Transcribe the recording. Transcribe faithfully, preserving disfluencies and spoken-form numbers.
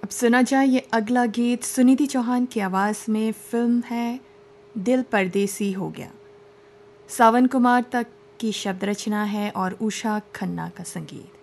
अब सुना जाए ये अगला गीत सुनिधि चौहान की आवाज़ में। फिल्म है दिल परदेसी हो गया। सावन कुमार तक की शब्द रचना है और उषा खन्ना का संगीत।